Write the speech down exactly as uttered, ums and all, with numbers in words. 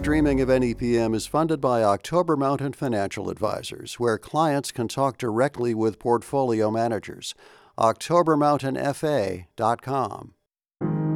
streaming of N E P M is funded by October Mountain Financial Advisors, where clients can talk directly with portfolio managers. october mountain f a dot com